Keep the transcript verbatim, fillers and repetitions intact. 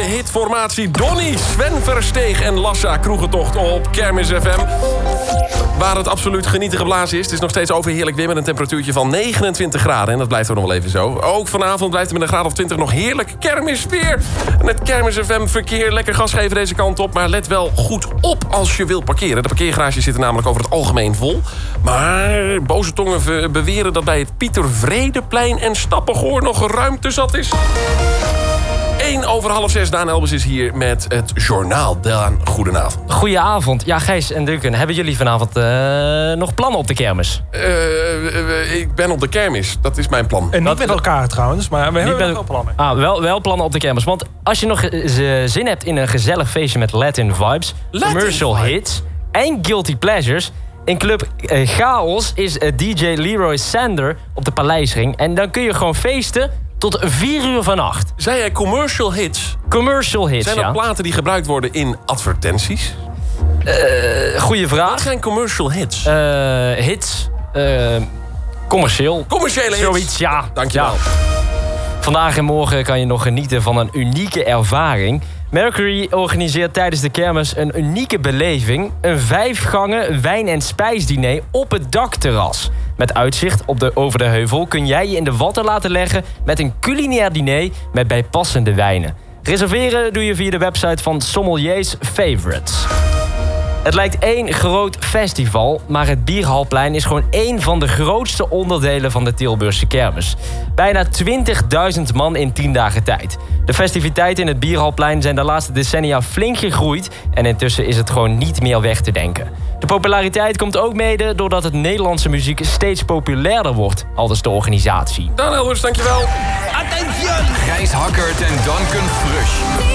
hitformatie Donny, Sven Versteeg en Lassa Kroegentocht op Kermis F M. Waar het absoluut genieten geblazen is. Het is nog steeds overheerlijk weer met een temperatuurtje van negenentwintig graden. En dat blijft ook nog wel even zo. Ook vanavond blijft het met een graad of twintig nog heerlijk kermisweer. En het Kermis F M verkeer lekker gas geven deze kant op. Maar let wel goed op als je wilt parkeren. De parkeergarages zitten namelijk over het algemeen vol. Maar boze tongen beweren dat bij het Pieter Vredeplein en Stappengoor nog ruimte zat is. één over half zes, Daan Elbers is hier met het journaal. Daan, goedenavond. Goedenavond. Ja, Gijs en Duncan, hebben jullie vanavond uh, nog plannen op de kermis? Uh, uh, ik ben op de kermis, dat is mijn plan. En niet Wat, met elkaar trouwens, maar we hebben wel plannen. Ah, wel, wel plannen op de kermis. Want als je nog uh, zin hebt in een gezellig feestje met Latin vibes, Latin commercial vibe. hits en guilty pleasures, in Club uh, Chaos is uh, D J Leroy Sander op de Paleisring. En dan kun je gewoon feesten tot vier uur vannacht. Zei jij commercial hits? Commercial hits, Zijn er ja. platen die gebruikt worden in advertenties? Uh, goeie vraag. Wat zijn commercial hits? Uh, hits. Uh, commercieel. Commerciële hits? Zoiets, ja. Dankjewel. Ja. Vandaag en morgen kan je nog genieten van een unieke ervaring. Mercury organiseert tijdens de kermis een unieke beleving. Een vijfgangen wijn- en spijsdiner op het dakterras. Met uitzicht op de, over de heuvel kun jij je in de watten laten leggen met een culinair diner met bijpassende wijnen. Reserveren doe je via de website van Sommelier's Favorites. Het lijkt één groot festival, maar het Bierhalplein is gewoon één van de grootste onderdelen van de Tilburgse kermis. Bijna twintigduizend man in tien dagen tijd. De festiviteiten in het Bierhalplein zijn de laatste decennia flink gegroeid en intussen is het gewoon niet meer weg te denken. De populariteit komt ook mede doordat het Nederlandse muziek steeds populairder wordt, aldus de organisatie. Daan Elbers, dankjewel. Attention! Gijs Hakkert en Duncan Frush.